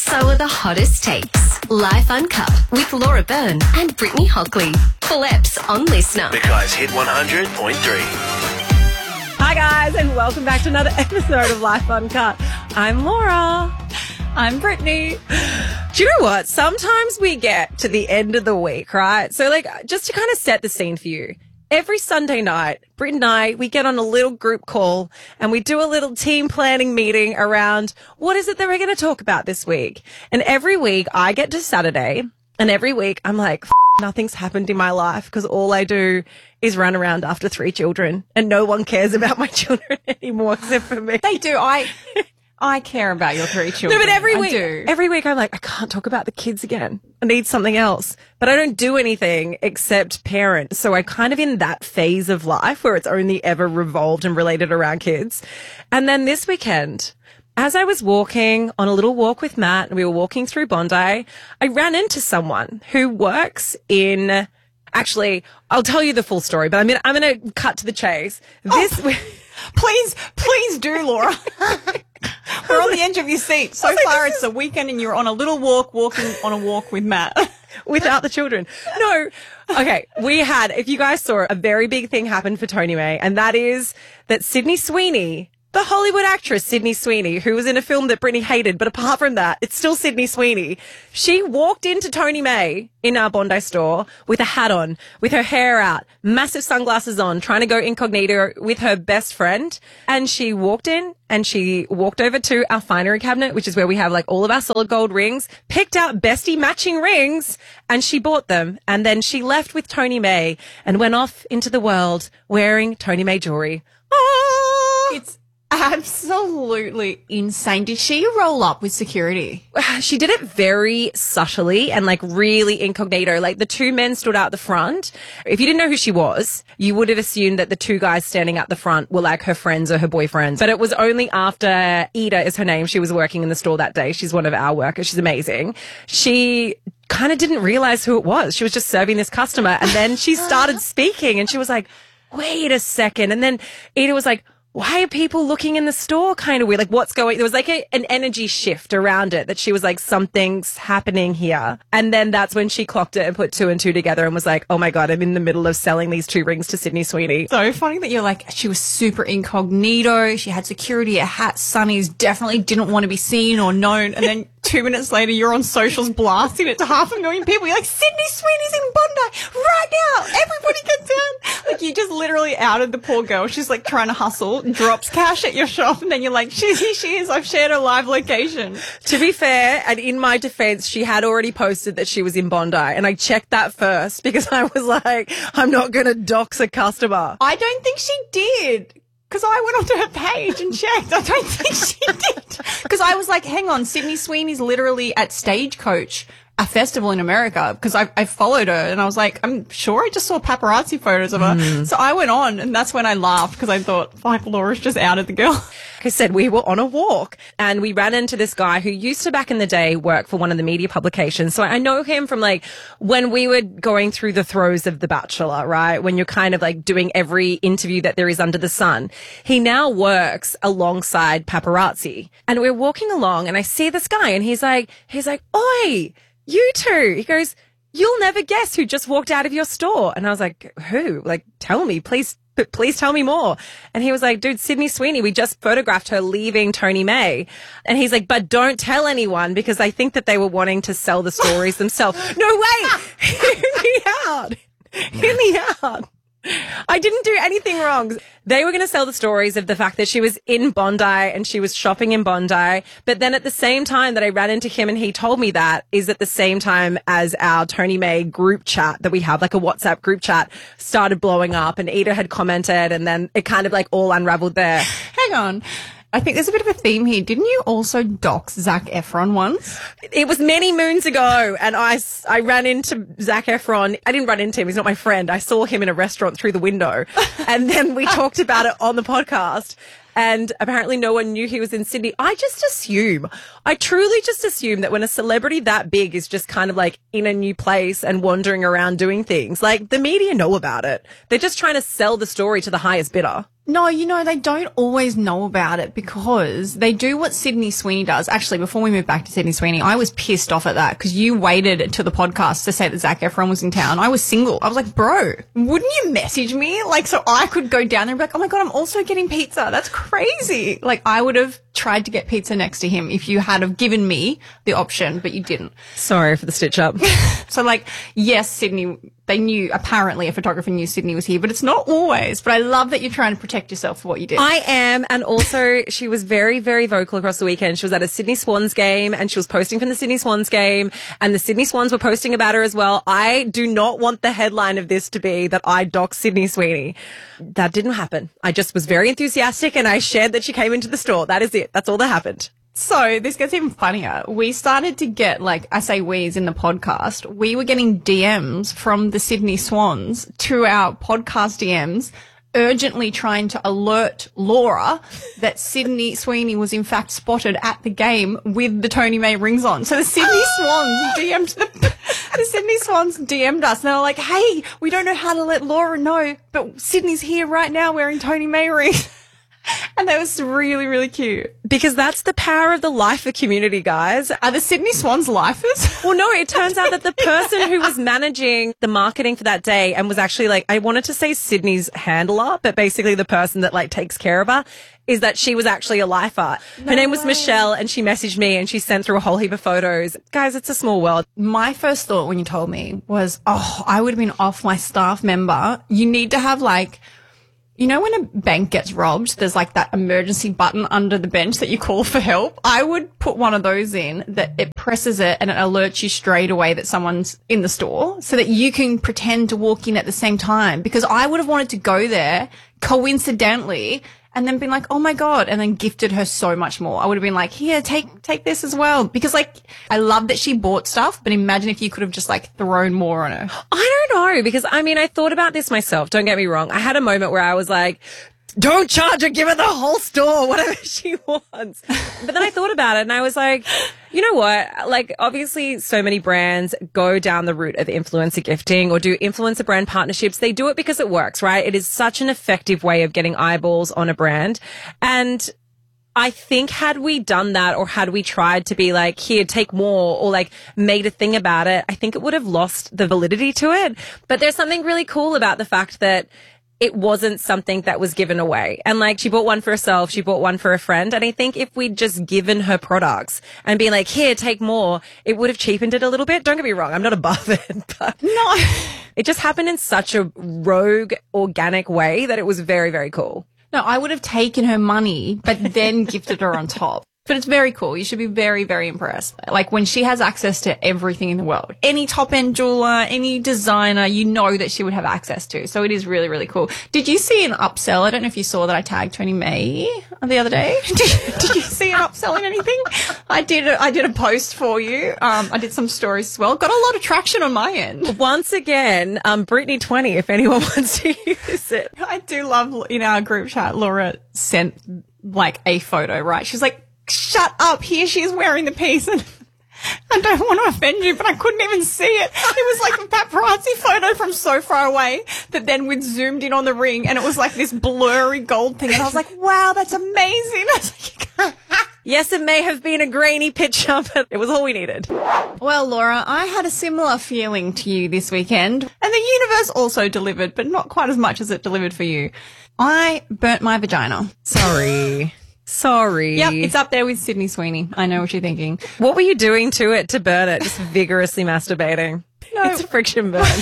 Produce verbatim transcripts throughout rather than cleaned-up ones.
So are the hottest takes. Life Uncut with Laura Byrne and Brittany Hockley. Full eps on Listener. The Guys Hit one hundred point three. Hi guys, and welcome back to another episode of Life Uncut. I'm Laura. I'm Brittany. Do you know what? Sometimes we get to the end of the week, right? So like, just to kind of set the scene for you. Every Sunday night, Britt and I, we get on a little group call and we do a little team planning meeting around what is it that we're going to talk about this week. And every week I get to Saturday and every week I'm like, F- nothing's happened in my life because all I do is run around after three children and no one cares about my children anymore except for me. They do. I I care about your three children. No, but every I week, do. every week I'm like, I can't talk about the kids again. I need something else. But I don't do anything except parent. So I'm kind of in that phase of life where it's only ever revolved and related around kids. And then this weekend, as I was walking on a little walk with Matt, and we were walking through Bondi, I ran into someone who works in, actually, I'll tell you the full story, but I'm going to, I'm going to cut to the chase. This, oh, please, please do, Laura. We're on the edge of your seat. So far, it's the weekend and you're on a little walk, walking on a walk with Matt. Without the children. No. Okay. We had, if you guys saw it, a very big thing happen for Tony May, and that is that Sydney Sweeney, the Hollywood actress Sydney Sweeney, who was in a film that Brittany hated, but apart from that, it's still Sydney Sweeney. She walked into Tony May in our Bondi store with a hat on, with her hair out, massive sunglasses on, trying to go incognito with her best friend. And she walked in and she walked over to our finery cabinet, which is where we have like all of our solid gold rings, picked out bestie matching rings, and she bought them. And then she left with Tony May and went off into the world wearing Tony May jewelry. Oh! It's absolutely insane. Did she roll up with security? She did it very subtly and like really incognito. Like the two men stood out the front. If you didn't know who she was, you would have assumed that the two guys standing out the front were like her friends or her boyfriends. But it was only after Ida is her name. She was working in the store that day. She's one of our workers. She's amazing. She kind of didn't realize who it was. She was just serving this customer. And then she started speaking and she was like, wait a second. And then Ida was like, why are people looking in the store kind of weird? Like, what's going, there was like a, an energy shift around it that she was like, something's happening here. And then that's when she clocked it and put two and two together and was like, oh my God, I'm in the middle of selling these two rings to Sydney Sweeney. So funny that you're like, she was super incognito. She had security, a hat, sunnies, definitely didn't want to be seen or known. And then two minutes later, you're on socials blasting it to half a million people. You're like, Sydney Sweeney's in Bondi right now. Everybody get down. Like, you just literally outed the poor girl. She's like trying to hustle, drops cash at your shop, and then you're like, she's here she is. I've shared her live location. To be fair, and in my defense, she had already posted that she was in Bondi, and I checked that first because I was like, I'm not going to dox a customer. I don't think she did. Because I went onto her page and checked. I don't think she did. Because I was like, hang on, Sydney Sweeney's literally at Stagecoach, a festival in America, because I, I followed her and I was like, I'm sure I just saw paparazzi photos of her. Mm. So I went on and that's when I laughed because I thought, like, Laura's just outed the girl. Like I said, we were on a walk and we ran into this guy who used to back in the day work for one of the media publications. So I know him from like when we were going through the throes of The Bachelor, right? When you're kind of like doing every interview that there is under the sun. He now works alongside paparazzi and we're walking along and I see this guy and he's like, he's like, oi, you two. He goes, you'll never guess who just walked out of your store. And I was like, who? Like, tell me, please. Please tell me more. And he was like, dude, Sydney Sweeney, we just photographed her leaving Tony May. And he's like, but don't tell anyone because I think that they were wanting to sell the stories themselves. No, wait, hear me out. Hear me out. I didn't do anything wrong. They were going to sell the stories of the fact that she was in Bondi and she was shopping in Bondi. But then at the same time that I ran into him and he told me that is at the same time as our Tony May group chat that we have, like a WhatsApp group chat, started blowing up and Ida had commented and then it kind of like all unraveled there. Hang on. I think there's a bit of a theme here. Didn't you also dox Zac Efron once? It was many moons ago, and I, I ran into Zac Efron. I didn't run into him. He's not my friend. I saw him in a restaurant through the window, and then we talked about it on the podcast. And apparently no one knew he was in Sydney. I just assume, I truly just assume that when a celebrity that big is just kind of like in a new place and wandering around doing things, like the media know about it. They're just trying to sell the story to the highest bidder. No, you know, they don't always know about it because they do what Sydney Sweeney does. Actually, before we move back to Sydney Sweeney, I was pissed off at that because you waited until the podcast to say that Zac Efron was in town. I was single. I was like, bro, wouldn't you message me? Like, so I could go down there and be like, oh my God, I'm also getting pizza. That's crazy. Like, I would have tried to get pizza next to him if you had have given me the option, but you didn't. Sorry for the stitch up. So, like, yes, Sydney, they knew, apparently a photographer knew Sydney was here, but it's not always. But I love that you're trying to protect yourself for what you did. I am. And also, she was very, very vocal across the weekend. She was at a Sydney Swans game and she was posting from the Sydney Swans game and the Sydney Swans were posting about her as well. I do not want the headline of this to be that I doxed Sydney Sweeney. That didn't happen. I just was very enthusiastic and I shared that she came into the store. That is it. That's all that happened. So this gets even funnier. We started to get, like, I say we as in the podcast, we were getting D Ms from the Sydney Swans to our podcast D Ms urgently trying to alert Laura that Sydney Sweeney was in fact spotted at the game with the Tony May rings on. So the Sydney Swans D M'd the, the Sydney Swans D M'd us and they were like, hey, we don't know how to let Laura know, but Sydney's here right now wearing Tony May rings. And that was really, really cute. Because that's the power of the lifer community, guys. Are the Sydney Swans lifers? Well, no, it turns out that the person who was managing the marketing for that day and was actually like, I wanted to say Sydney's handler, but basically the person that like takes care of her, is that she was actually a lifer. Her No name was way. Michelle and she messaged me and she sent through a whole heap of photos. Guys, it's a small world. My first thought when you told me was, oh, I would have been off my staff member. You need to have like, you know when a bank gets robbed, there's like that emergency button under the bench that you call for help? I would put one of those in that it presses it and it alerts you straight away that someone's in the store so that you can pretend to walk in at the same time. Because I would have wanted to go there coincidentally and then been like, oh my God, and then gifted her so much more. I would have been like, here, take, take this as well. Because like, I love that she bought stuff, but imagine if you could have just like thrown more on her. I don't know, because I mean, I thought about this myself. Don't get me wrong. I had a moment where I was like, don't charge her, give her the whole store, whatever she wants. But then I thought about it and I was like, you know what? Like, obviously so many brands go down the route of influencer gifting or do influencer brand partnerships. They do it because it works, right? It is such an effective way of getting eyeballs on a brand. And I think had we done that or had we tried to be like, here, take more or like made a thing about it, I think it would have lost the validity to it. But there's something really cool about the fact that it wasn't something that was given away. And like, she bought one for herself, she bought one for a friend. And I think if we'd just given her products and been like, here, take more, it would have cheapened it a little bit. Don't get me wrong, I'm not above it, but No. it just happened in such a rogue, organic way that it was very, very cool. No, I would have taken her money, but then gifted her on top. But it's very cool. You should be very, very impressed. Like when she has access to everything in the world, any top-end jeweler, any designer, you know that she would have access to. So it is really, really cool. Did you see an upsell? I don't know if you saw that I tagged Tony May the other day. Did, did you see an upsell in anything? I did. A, I did a post for you. Um, I did some stories as well. Got a lot of traction on my end. Once again, um, Brittany twenty, if anyone wants to use it. I do love in our group chat, Laura sent like a photo, right? She's like, shut up, here she is wearing the piece and I don't want to offend you, but I couldn't even see it. It was like a paparazzi photo from so far away that then we'd zoomed in on the ring and it was like this blurry gold thing and I was like, wow, that's amazing. I was like, Yes, it may have been a grainy picture, but it was all we needed. well, Laura, I had a similar feeling to you this weekend and the universe also delivered, but not quite as much as it delivered for you. I burnt my vagina. Sorry. Sorry. Yep, it's up there with Sydney Sweeney. I know what you're thinking. What were you doing to it to burn it? Just vigorously masturbating. No. It's a friction burn.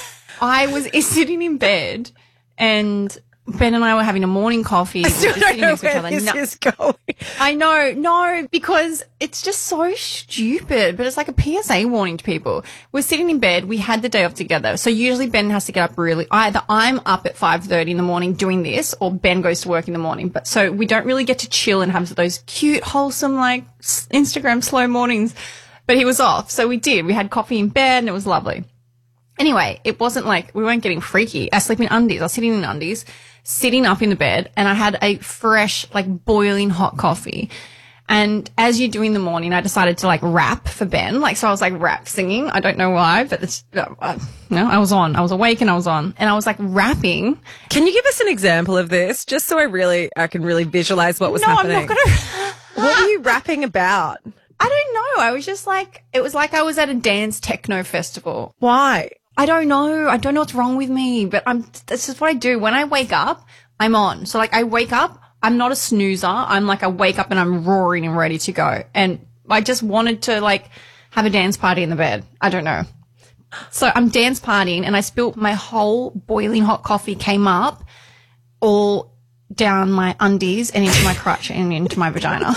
I was sitting in bed and Ben and I were having a morning coffee. I still We were don't sitting know next to each where other. this No- is going. I know, no, because it's just so stupid, but it's like a P S A warning to people. We're sitting in bed. We had the day off together. So usually Ben has to get up really, either I'm up at five thirty in the morning doing this or Ben goes to work in the morning. But so we don't really get to chill and have those cute, wholesome, like s- Instagram slow mornings. But he was off. So we did. We had coffee in bed and it was lovely. Anyway, it wasn't like we weren't getting freaky. I sleep in undies. I was sitting in undies, sitting up in the bed, and I had a fresh, like boiling hot coffee. And as you're doing the morning, I decided to like rap for Ben. Like, so I was like rap singing. I don't know why, but it's, uh, no, I was on. I was awake and I was on. And I was like rapping. Can you give us an example of this? Just so I really, I can really visualize what was no, happening. I'm not going to. What were you rapping about? I don't know. I was just like, it was like I was at a dance techno festival. Why? I don't know. I don't know what's wrong with me, but I'm, this is what I do. When I wake up, I'm on. So like I wake up, I'm not a snoozer. I'm like, I wake up and I'm roaring and ready to go. And I just wanted to like have a dance party in the bed. I don't know. So I'm dance partying and I spilled my whole boiling hot coffee came up all down my undies and into my crotch and into my vagina.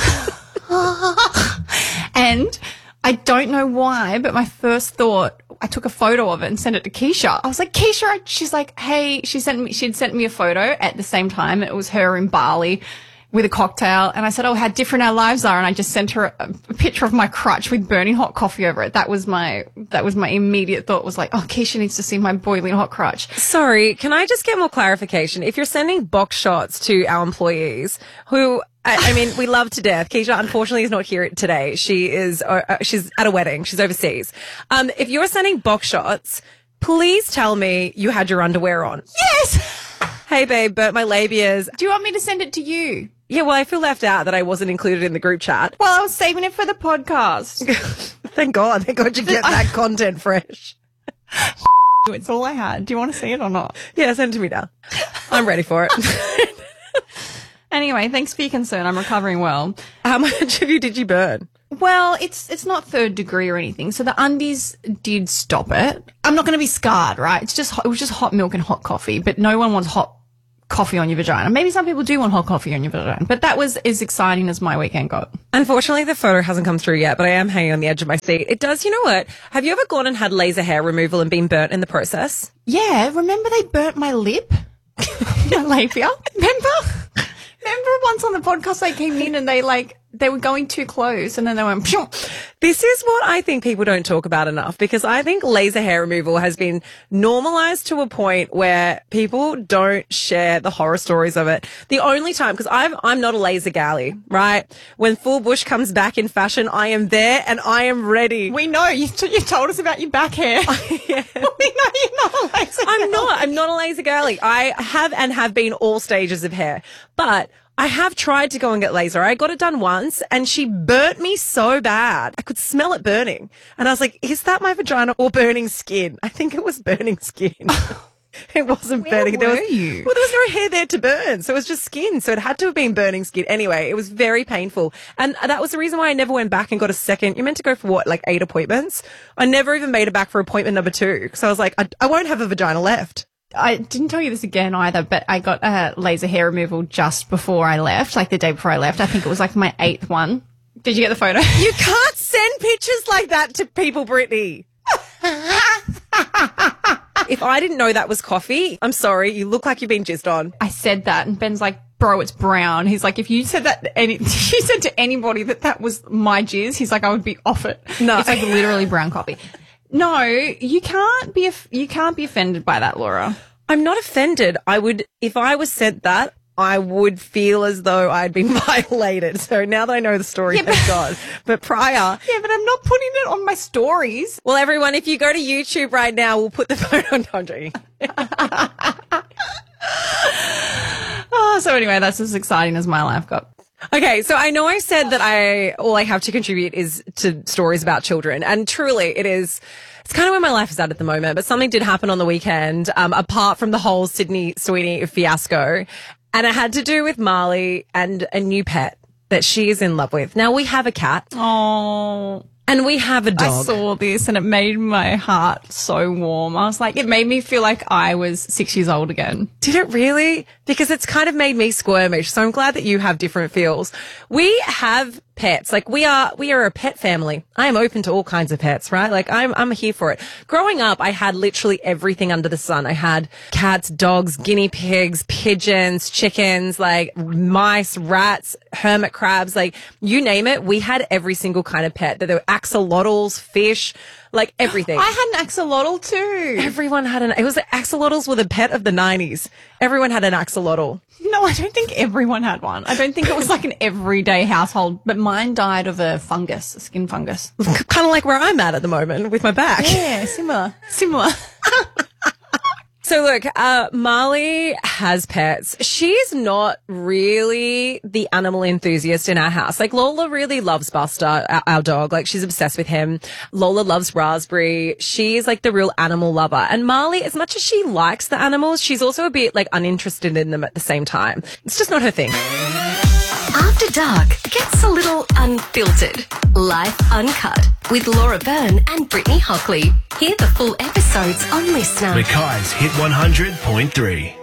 And I don't know why, but my first thought, I took a photo of it and sent it to Keisha. I was like, Keisha, she's like, hey, she sent me, she'd sent me a photo at the same time. It was her in Bali with a cocktail. And I said, oh, how different our lives are. And I just sent her a, a picture of my crotch with burning hot coffee over it. That was my, that was my immediate thought was like, oh, Keisha needs to see my boiling hot crotch. Sorry, can I just get more clarification? If you're sending box shots to our employees who, I, I mean, we love to death. Keisha, unfortunately, is not here today. She is, uh, she's at a wedding. She's overseas. Um, if you're sending box shots, please tell me you had your underwear on. Yes. Hey, babe, but my labias. Do you want me to send it to you? Yeah, well, I feel left out that I wasn't included in the group chat. Well, I was saving it for the podcast. Thank God. Thank God you get that content fresh. It's all I had. Do you want to see it or not? Yeah, send it to me now. I'm ready for it. Anyway, thanks for your concern. I'm recovering well. How much of you did you burn? Well, it's it's not third degree or anything. So the undies did stop it. I'm not going to be scarred, right? It's just it was just hot milk and hot coffee, but no one wants hot coffee on your vagina. Maybe some people do want hot coffee on your vagina, but that was as exciting as my weekend got. Unfortunately, the photo hasn't come through yet, but I am hanging on the edge of my seat. It does, you know what? Have you ever gone and had laser hair removal and been burnt in the process? Yeah, remember they burnt my lip? My labia? Remember? Remember once on the podcast they came in and they like, they were going too close and then they went, Phew. This is what I think people don't talk about enough because I think laser hair removal has been normalized to a point where people don't share the horror stories of it. The only time, because I'm, I'm not a laser galley, right? When full bush comes back in fashion, I am there and I am ready. We know. You, t- you told us about your back hair. Yeah. We know you're not a laser I'm girl. not. I'm not a laser girly. I have and have been all stages of hair. But I have tried to go and get laser. I got it done once and she burnt me so bad. I could smell it burning. And I was like, is that my vagina or burning skin? I think it was burning skin. It wasn't Where burning. were There was, you? Well, there was no hair there to burn. So it was just skin. So it had to have been burning skin. Anyway, it was very painful. And that was the reason why I never went back and got a second. You're meant to go for what, like eight appointments? I never even made it back for appointment number two. Because I was like, I, I won't have a vagina left. I didn't tell you this again either, but I got a laser hair removal just before I left, like the day before I left. I think it was like my eighth one. Did you get the photo? You can't send pictures like that to people, Brittany. If I didn't know that was coffee, I'm sorry. You look like you've been jizzed on. I said that and Ben's like, bro, it's brown. He's like, if you said that, to any, if you said to anybody that that was my jizz, he's like, I would be off it. No. It's like literally brown coffee. No, you can't be, you can't be offended by that, Laura. I'm not offended. I would, if I was sent that, I would feel as though I'd been violated. So now that I know the story, Yeah, but- thank God. But prior, Yeah, but I'm not putting it on my stories. well, everyone, if you go to YouTube right now, we'll put the photo on. I'm joking. Oh, so anyway, that's as exciting as my life got. Okay, so I know I said that I all I have to contribute is to stories about children, and truly it is. It's kind of where my life is at at the moment. But something did happen on the weekend, um, apart from the whole Sydney Sweeney fiasco, and it had to do with Marley and a new pet that she is in love with. Now we have a cat Oh, and we have a I dog. saw this and it made my heart so warm. I was like, it made me feel like I was six years old again. Did it really? Because it's kind of made me squirmish. So I'm glad that you have different feels. We have pets. Like we are, we are a pet family. I am open to all kinds of pets, right? Like I'm, I'm here for it. Growing up, I had literally everything under the sun. I had cats, dogs, guinea pigs, pigeons, chickens, like mice, rats, hermit crabs, like you name it. We had every single kind of pet. There were axolotls, fish, like everything. I had an axolotl too. Everyone had an, it was like axolotls were the pet of the nineties. Everyone had an axolotl. No, I don't think everyone had one. I don't think it was like an everyday household, but my Mine died of a fungus, a skin fungus. Kind of like where I'm at at the moment with my back. Yeah, similar. Similar. So look, uh, Marley has pets. She's not really the animal enthusiast in our house. Like Lola really loves Buster, our, our dog. Like she's obsessed with him. Lola loves Raspberry. She's like the real animal lover. And Marley, as much as she likes the animals, she's also a bit like uninterested in them at the same time. It's just not her thing. After Dark gets a little unfiltered. Life Uncut with Laura Byrne and Brittany Hockley. Hear the full episodes on Listener. Mackay's Hit one hundred point three.